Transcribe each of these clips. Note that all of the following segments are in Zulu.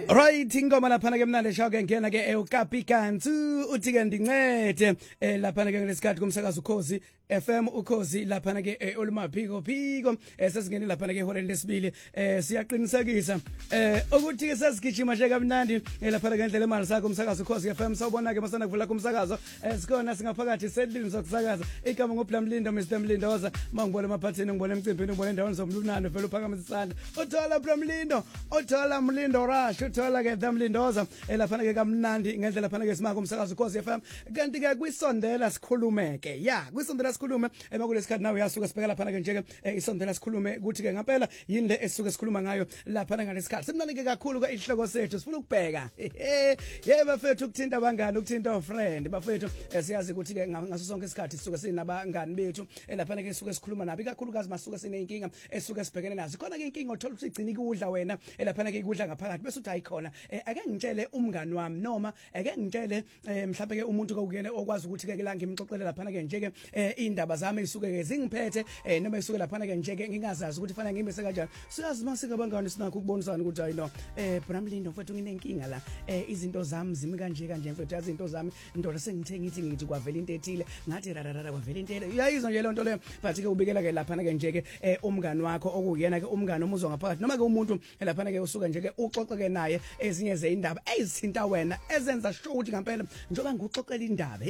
Right, ingoma laphana ke mnandi shawo ke ngena ke uKapi Kantu uthi ke ndincede laphana ke ngesikhathi kumsakazo Ukhozi FM Ukhozi laphana ke olumaphiko phiko sesingene laphana ke ihora lesibili siyaqinisekisa ukuthi ke sesigijima nje kamnandi laphana ke indlela imali sakho umsakazo Ukhozi FM sawubona ke masana kuvula kumsakazo sikhona singaphakathi sedlini sokusakaza igama ngoPlamlindo Mr Mlindoza mangibona emaphathini ngibona emcimbini ngibona endaweni zomlunano vele uphakamisa isandla uthola Plamlindo uthola Mlindo Rush uthola ke Mlindoza laphana ke kamnandi ngendlela laphana ke simaka umsakazo Ukhozi FM kanti ke kwisondela sikhulumeke kwisondela sikhulume emakulesikhathi nawe uyasuka sibheka laphana ke nje ke isondela sikhulume ukuthi ke ngempela yini le esisuke sikhuluma ngayo laphana ngalesikhathi simnanike kakhulu ke ihloko sethu sifuna ukubheka bafethu ukuthinta abangani ukuthinta friend bafethu siyazi ukuthi ke ngaso sonke isikhathi sisuke sinabangani bethu laphana ke sisuke sikhuluma nabo kakhulukazi masuke sineyinkinga esisuke sibhekene nazo khona ke inkinga othola ukuthi igcina ikudla wena laphana ke ikudla ngaphakathi bese uthi ayikhona ake ngitshele umngani wami noma ake ngitshele mhlawumbe ke umuntu kokuyena okwazi ukuthi ke la ngimxoxele laphana ke nje ke indaba zami isuke ke zingiphethe noma isuke laphana ke nje ke ngingazazi ukuthi fanele ngimese kanjani siyazi masika abangani sinakho ukubonisana ukuthi hayi no Bramlindo mfethu nginenkinga la izinto zami zimi kanje mfethu izinto zami indoda sengithe ngithi kwavela into ethile ngathi rarara kwavela into le uyayizwa nje le nto leyo but ke ubikela ke laphana ke nje ke umngani wakho okuyena ke umngani omuzwa ngaphakathi noma ke umuntu laphana ke usuka nje ke uxoxe ke naye ezinye zeindaba ezithinta wena ezenza sure ukuthi ngempela njoba nguxoxela indaba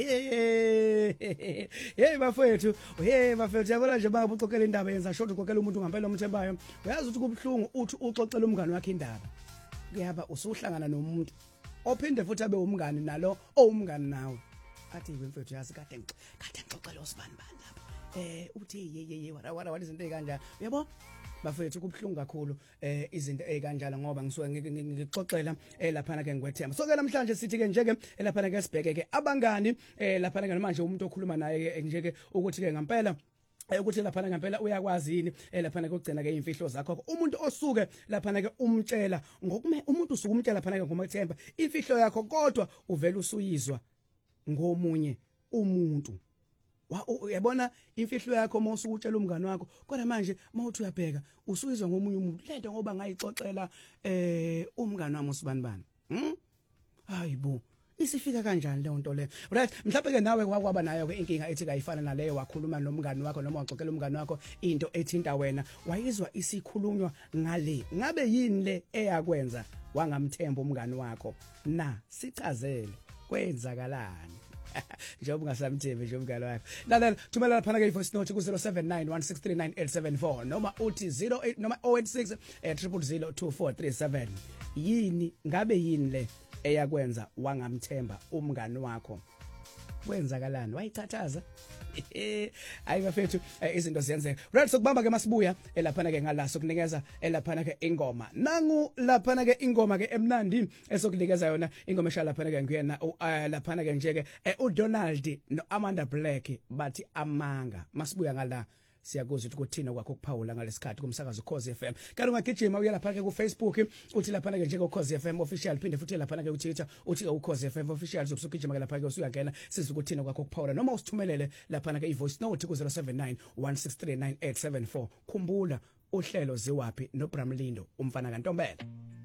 bafethu yabona nje baba uxoxela indaba yenza sure uxoxela umuntu ngempela omthembayo uyazi ukuthi kubhlungu uthi uxoxela umngani wakhe indaba kuyaba usuhlangana nomuntu ophinde futhi abe umngani nalo owumngani nawe athi mfethu yazi kade ngixoxela usibani lapha uthi wara izinto ezikanjalo uyabo bafethu kubhlungu kakhulu izinto ezikanjalo ngoba ngisuke ngixoxela laphana ke ngwethemba so ke namhlanje sithi ke nje ke laphana ke sibheke ke abangani laphana ke manje umuntu okhuluma naye ke nje ke ukuthi ke ngempela ukuthi laphana ngempela uyakwazi yini laphana kokugcina ke imfihlo zakho umuntu osuke laphana ke umtshela ngokume umuntu usuke umtshela laphana ke ngomathemba imfihlo yakho kodwa uvela usuyizwa ngomunye umuntu uyabona imfihlo yakho mawusuke utshela umngani wakho kodwa manje mawuthi uyabheka usuyizwa ngomunye umuntu lento ngoba ngayixoxela umngani wami usibanibani hayibo isifika kanjani le nto le right mhlawumbe ke nawe kwakwaba nayo ke inkinga ethi kayifana naleyo wakhuluma nomngani wakho noma waxoxela umngani wakho into ethinta wena wayizwa isikhulunywa ngale ngabe yini le eyakwenza wangamthemba umngani wakho na sichazele kwenzakalani njengoba ungasamthembi nje umngane wakho lalela thumela laphana ke voice note ku 0791639874 noma uthi 08 noma 086 0002437 yini ngabe yini le eyakwenza wangamthemba umngani wakho kwenzakalani wayichathaza hayi bafethu izinto ziyenzeka right sokubamba ke masibuya laphana ke ngalaso kunikeza laphana ke ingoma nangu laphana ke ingoma ke emnandi esokunikeza yona ingoma eshala laphana ke nguyena laphana ke nje ke uDonald no Amanda Black bathi amanga masibuya ngala siyakuzwa ukuthi kuthina kwakho kuphawula ngalesikhathi kumsakazo Ukhozi FM kanti ungagijima uya lapha ke ku Facebook uthi lapha ke nje Ukhozi FM official phinde futhi lapha ke uTwitter uthi Ukhozi FM official zokugijima ke lapha ke usuyangena sizwe ukuthina kwakho kuphawula noma usithumelele lapha ke ivoice note ku 0791639874 khumbula uhlelo ziwaphi no Bramlindo umfana kaNtombela